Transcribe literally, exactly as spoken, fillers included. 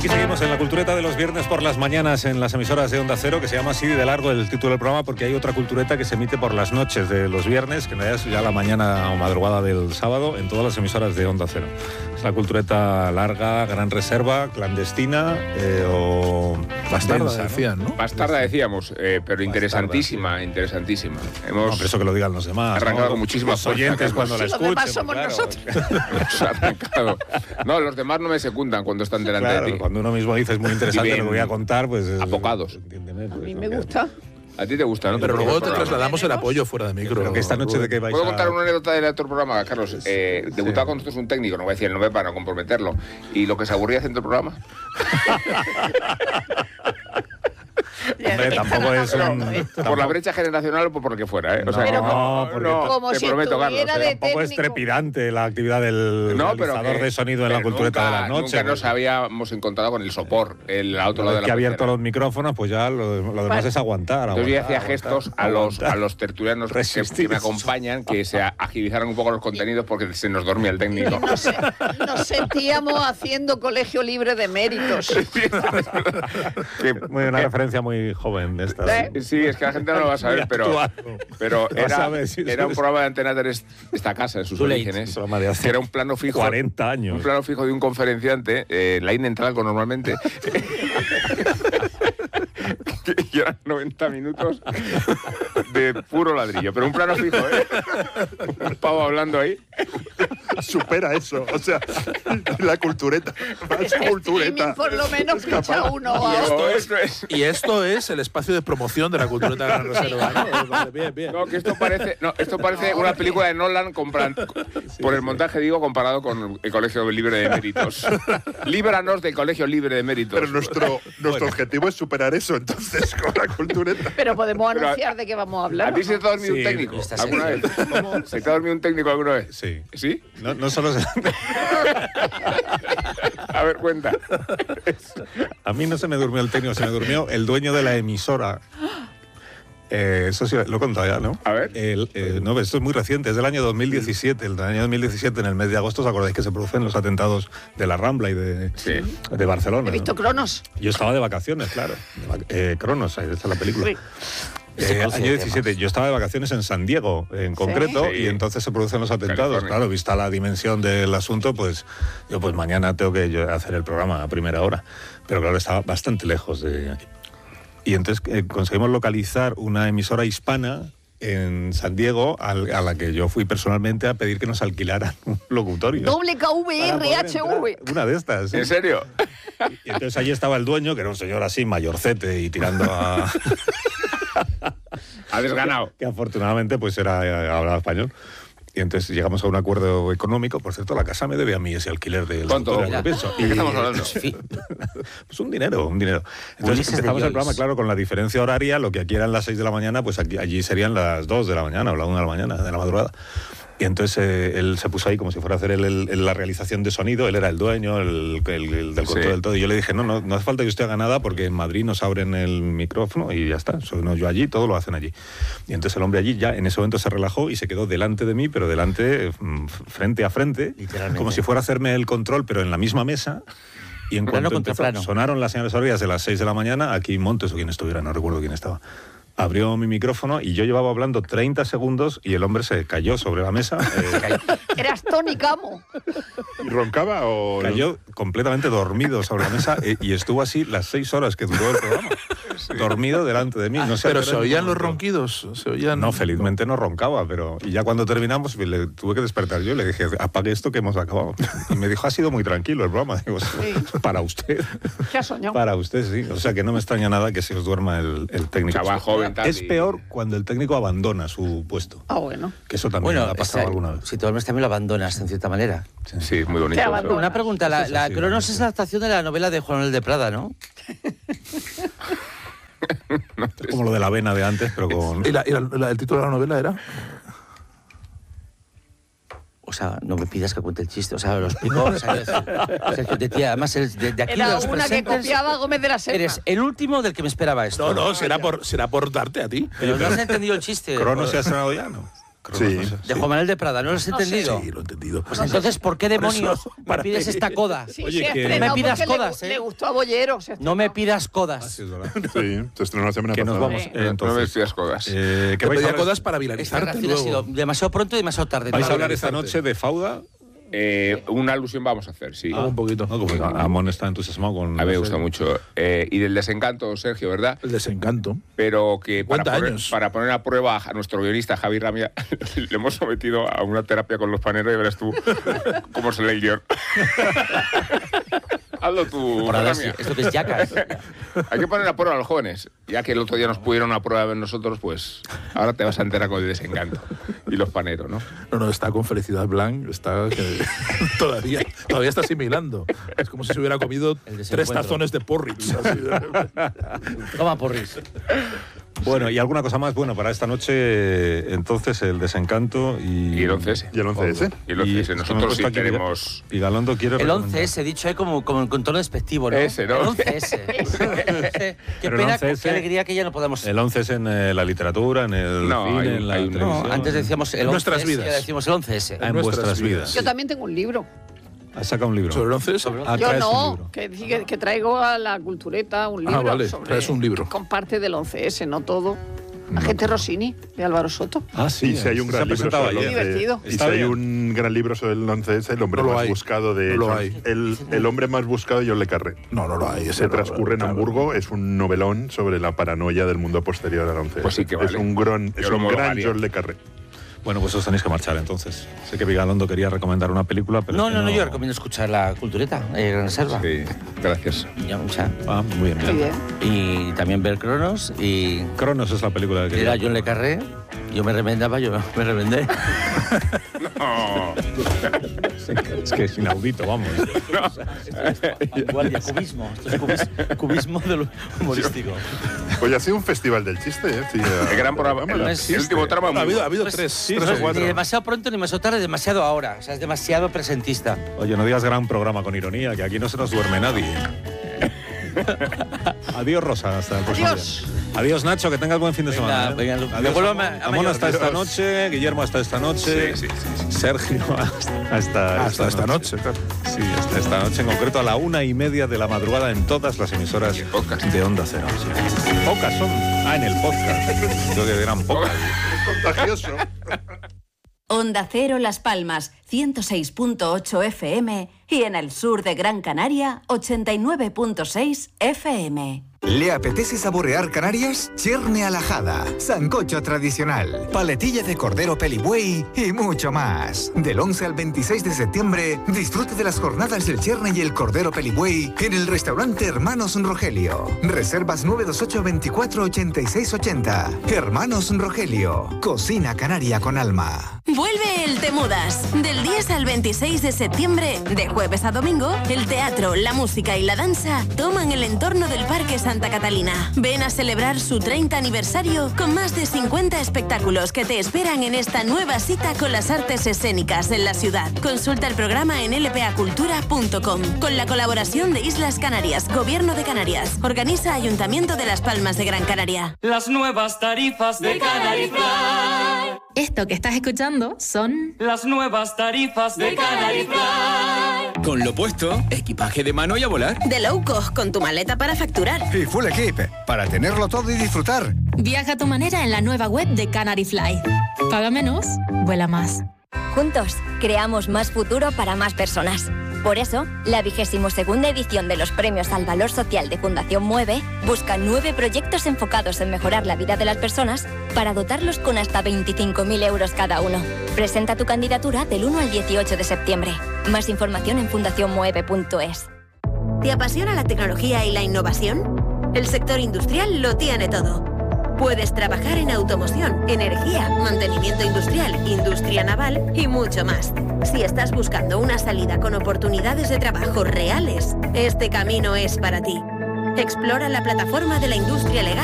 Aquí seguimos en la cultureta de los viernes por las mañanas en las emisoras de Onda Cero, que se llama así de largo el título del programa porque hay otra cultureta que se emite por las noches de los viernes, que no es ya la mañana o madrugada del sábado, en todas las emisoras de Onda Cero. Es la cultureta larga, gran reserva, clandestina eh, o bastarda, densa, decían, ¿no? Bastarda decíamos, eh, pero interesantísima, bastarda, sí. interesantísima. Hemos no, pero eso que lo digan los demás. arrancado ¿no? con muchísimas los oyentes cuando la sí, escuchen. Los demás somos claro. nosotros. Hemos arrancado. No, los demás no me secundan cuando están delante Claro, de ti. cuando uno mismo dice es muy interesante lo que voy a contar, pues... Apocados. Entiéndeme, pues, A mí no me queda. gusta. A ti te gusta, ¿no? Pero luego te programa. trasladamos el apoyo fuera de micro. Pero que esta noche de qué vais ¿Puedo a... contar una anécdota del otro programa, Carlos? Eh, debutaba con nosotros un técnico, no voy a decir el nombre para no comprometerlo, y lo que se aburría haciendo el programa. Hombre, tampoco es un... Por la tampoco- brecha generacional o por lo que fuera, ¿eh? O sea, No, como- no, porque- Como te si prometo, Carlos. estuviera ¿eh? de Tampoco es técnico. trepidante la actividad del No, pero realizador que- de sonido en la pero cultureta nunca, de la noche. Nunca nos habíamos encontrado con el sopor, el a otro Una lado vez de la que ha abierto pecera. los micrófonos, pues ya lo, lo demás es aguantar. Entonces yo aguantar, hacía gestos aguantar, a los, aguantar. a los tertulianos que, Resistir. que me acompañan, que se agilizaran un poco los contenidos porque se nos dormía el técnico. Nos, se- nos sentíamos haciendo colegio libre de méritos. Que- Muy, una que- referencia muy joven de esta. ¿Eh? Sí, es que la gente no lo va a saber, Muy pero, actual. pero Vas era, a ver si era un es- programa de Antena tres, esta casa, en sus Too late. orígenes, Un programa de hace que era un plano fijo. cuarenta años. Un plano fijo de un conferenciante, eh, en la in entralco normalmente. Y eran noventa minutos de puro ladrillo, pero un plano fijo, ¿eh? Un pavo hablando ahí. Supera eso, o sea, la cultureta, más Streaming, cultureta. por lo menos escucha uno Y a esto, otro. esto es... Y esto es el espacio de promoción de la cultureta de Gran Reserva, ¿no? Vale, bien, bien. No, que esto parece, no, esto parece una película de Nolan compran- por el montaje, digo, comparado con el Colegio Libre de Méritos. Líbranos del Colegio Libre de Méritos. Pero nuestro, nuestro objetivo es superar eso, entonces, con la cultureta. Pero podemos Pero a- anunciar de qué vamos a ¿A hablar. ti se te ha dormido Sí, un técnico esta alguna serie. vez? ¿Se te ha dormido un técnico alguna vez? Sí. ¿Sí? No, no solo se... A ver, cuenta. A mí no se me durmió el técnico, se me durmió el dueño de la emisora. Eh, eso sí, lo he contado ya, ¿no? A ver. El, eh, no, esto es muy reciente, es del año dos mil diecisiete. El del año dos mil diecisiete, en el mes de agosto, ¿os acordáis que se producen los atentados de la Rambla y de, Sí. de Barcelona? He visto ¿no? Cronos. Yo estaba de vacaciones, claro. De vac- eh, Cronos, ahí está la película. Sí. Ese Eh, coche, año diecisiete, además. yo estaba de vacaciones en San Diego, en concreto, Sí. y entonces se producen los atentados. California. Claro, vista la dimensión del asunto, pues yo pues mañana tengo que yo hacer el programa a primera hora. Pero claro, estaba bastante lejos de aquí. Y entonces eh, conseguimos localizar una emisora hispana en San Diego, al- a la que yo fui personalmente a pedir que nos alquilaran un locutorio. Doble K V Para R poder H V. entrar. Una de estas. ¿sí? ¿En serio? Y entonces allí estaba el dueño, que era un señor así, mayorcete, y tirando a... Ha desganado. que afortunadamente pues era eh, hablaba español. Y entonces llegamos a un acuerdo económico. Por cierto, la casa me debe a mí ese alquiler del ¿Cuánto? locutorio, lo pienso. ¿De qué estamos hablando? Sí. Pues un dinero, un dinero. Ulises Entonces de empezamos el Joyce. programa, claro, con la diferencia horaria, lo que aquí eran las seis de la mañana, pues aquí, allí serían las dos de la mañana o la una de la mañana, de la madrugada. Y entonces eh, él se puso ahí como si fuera a hacer el- el- la realización de sonido, él era el dueño, el, el- el del control Sí. del todo. Y yo le dije, no, no, no hace falta que usted haga nada porque en Madrid nos abren el micrófono y ya está. Soy no, yo allí, todo lo hacen allí. Y entonces el hombre allí ya en ese momento se relajó y se quedó delante de mí, pero delante, mm, frente a frente, Literalmente. como si fuera a hacerme el control, pero en la misma mesa. Y en Plano cuanto contra empezó, plano. sonaron las señales horarias de las seis de la mañana, aquí Montes o quien estuviera, no recuerdo quién estaba. Abrió mi micrófono y yo llevaba hablando treinta segundos y el hombre se cayó sobre la mesa. eh, Eras Tony Camo. ¿Y roncaba o...? cayó completamente dormido sobre la mesa eh, y estuvo así las seis horas que duró el programa. Dormido delante de mí. No sé a ¿Pero qué se hora en oían ningún los momento. ronquidos? ¿Se oían? No, felizmente no roncaba, pero... Y ya cuando terminamos pues, le tuve que despertar yo y le dije, apague esto que hemos acabado. Y me dijo, ha sido muy tranquilo el programa. Digo, Sí. para usted. ¿Qué has soñado? Para usted, sí. O sea que no me extraña nada que se os duerma el, el técnico. Chaval joven, tal, Es y- peor cuando el técnico abandona su puesto. Ah, bueno. Que eso también Bueno, ha pasado esta- alguna vez. si te duermes también lo abandonas en cierta manera. Sí, muy bonito. Te eso. abandono. Una pregunta, la, Eso es la así, Cronos ¿no? es la adaptación de la novela de Juan Manuel de Prada, ¿no? Es como lo de la avena de antes, pero con... ¿Y, la- y la- la- el título de la novela era? O sea, no me pidas que cuente el chiste, o sea, lo explico. O sea, es- Sergio Tetía, además, el- de, de aquí de Era los una que presentes, copiaba a Gómez de la Serna. eres el último del que me esperaba esto. No, no, será por, será por darte a ti. Pero no has entendido el chiste. ¿Cronos se ha estrenado ya, no? Sí. De Juan Manuel de Prada, ¿no lo has entendido? Sí, lo he entendido. Pues entonces, ¿por qué demonios Por eso, me para pides mí- esta coda? Sí, Oye, se que- estrenó No me pidas porque le- codas, ¿eh? Le gustó a Bollero. se No me estrenó. pidas codas. Así es verdad. Sí, se estrenó la semana Que nos pasada. vamos. Sí. eh, No me entonces, decías codas. eh, Que que vais a pedía hablar, codas para Esta viralizarte reacción ha sido luego. demasiado pronto y demasiado tarde. vais a Para hablar esta viralizarte. noche de Fauda. Eh, una alusión vamos a hacer, sí. Ah, un poquito. No, como Amón está entusiasmado con. A mí me no gusta sé. mucho. Eh, y del desencanto, Sergio, ¿verdad? El desencanto. Pero que para cincuenta poner, años. para poner a prueba a nuestro guionista Javi Ramia, le hemos sometido a una terapia con los paneros y verás tú cómo se lee el guión. Hazlo tú, Para ver si Ramia. esto que es yacas. Hay que poner a prueba a los jóvenes. Ya que el otro día nos pudieron a prueba ver nosotros, pues ahora te vas a enterar con el desencanto. Y los paneros, ¿no? No, no, está con Felicidad Blanc, está que- todavía, todavía está asimilando. Es como si se hubiera comido El tres desencuentro. tazones de porridge. así de- Toma porris. Bueno, y alguna cosa más. Bueno, para esta noche, entonces, el desencanto y. Y el once ese. ¿Y el once ese? Y el once ese. es que me he Nosotros sí puesto aquí, tenemos... Y Galondo quiere. El recomendar. once ese, dicho ahí como, como con tono despectivo, ¿no? Ese, ¿no? El once ese. Qué Pero el pena, once ese- qué alegría que ya no podamos... El once es en eh, la literatura, en el No, cine, hay- en la hay un- televisión. No, antes decíamos el En once nuestras ese, vidas. ahora decimos el once ese. Ah, en vuestras, nuestras vidas. vidas. Yo también tengo un libro. Has sacado un libro. ¿Sobre el once ese? Ah, Yo traes un no, libro. que, que, que traigo a la cultureta un libro. Ah, vale, sobre, traes un libro. Con parte del once ese, no todo. Agente Rossini, de Álvaro Soto. Ah, sí. Y si hay un se gran ha libro presentado sobre el ayer. once, Divertido. y si Está hay bien. un gran libro sobre el once ese, el hombre No lo más hay. buscado de No lo John- hay. el, el hombre más buscado de John le Carré. No, no lo hay. Ese Se no, transcurre en claro. Hamburgo, es un novelón sobre la paranoia del mundo posterior al once. Pues sí que Es vale. un gran, Yo es lo un gran homologaría. John le Carré. Bueno, pues os tenéis que marchar entonces. Sé que Vigalondo quería recomendar una película, pero. No, es que no, no, yo recomiendo escuchar la cultureta, eh, Gran Reserva. Sí, gracias. Ya, o sea, Ah, muy bien. Muy bien. y también ver Cronos y Cronos es la película que. era John Le Carré. Yo me remendaba, yo me remendé. No. Es que es inaudito, vamos. Vanguardia, cubismo. Esto es cubismo, cubismo de lo humorístico. Oye, ha sido un festival del chiste, ¿eh? Sí, El gran programa. No El, existe. último tramo Bueno, ha muy habido, ha habido Pues, tres, sí, tres no, o cuatro. Ni demasiado pronto ni demasiado tarde, demasiado ahora. O sea, es demasiado presentista. Oye, no digas gran programa con ironía, que aquí no se nos duerme nadie. Adiós, Rosa. Hasta el próximo Adiós. día. Adiós, Nacho, que tengas buen fin de Venga, semana. ¿eh? venga, me Adiós, vuelvo a Amón. ma- a Amón mayor. hasta esta Adiós. noche, Guillermo hasta esta noche, Sí, sí, sí, Sergio hasta, hasta, Hasta esta noche, claro. Sí, hasta esta noche, en concreto a la una y media de la madrugada en todas las emisoras el podcast. de Onda Cero. Pocas son. Ah, en el podcast. Yo que eran pocas. contagioso. Onda Cero Las Palmas, ciento seis punto ocho F M y en el sur de Gran Canaria, ochenta y nueve punto seis F M. ¿Le apetece saborear Canarias? Cherne a la jada, sancocho tradicional, paletilla de cordero pelibuey y mucho más. Del once al veintiséis de septiembre, disfrute de las jornadas del cherne y el cordero pelibuey en el restaurante Hermanos Rogelio. Reservas nueve dos ocho, veinticuatro, ochenta y seis ochenta. Hermanos Rogelio, cocina canaria con alma. Vuelve el Te Mudas. Del diez al veintiséis de septiembre, de jueves a domingo, el teatro, la música y la danza toman el entorno del Parque Santa Catalina. Ven a celebrar su treinta aniversario con más de cincuenta espectáculos que te esperan en esta nueva cita con las artes escénicas en la ciudad. Consulta el programa en l p a cultura punto com con la colaboración de Islas Canarias, Gobierno de Canarias. Organiza Ayuntamiento de Las Palmas de Gran Canaria. Las nuevas tarifas de Canary Fly. Esto que estás escuchando son Las nuevas tarifas de Canary Fly. Con lo puesto, equipaje de mano y a volar. De low cost con tu maleta para facturar. Y full equip, para tenerlo todo y disfrutar. Viaja a tu manera en la nueva web de Canary Fly. Paga menos, vuela más. Juntos, creamos más futuro para más personas. Por eso, la vigésimo segunda edición de los Premios al Valor Social de Fundación Mueve busca nueve proyectos enfocados en mejorar la vida de las personas para dotarlos con hasta veinticinco mil euros cada uno. Presenta tu candidatura del uno al dieciocho de septiembre. Más información en fundación mueve punto es. ¿Te apasiona la tecnología y la innovación? El sector industrial lo tiene todo. Puedes trabajar en automoción, energía, mantenimiento industrial, industria naval y mucho más. Si estás buscando una salida con oportunidades de trabajo reales, este camino es para ti. Explora la plataforma de la industria legal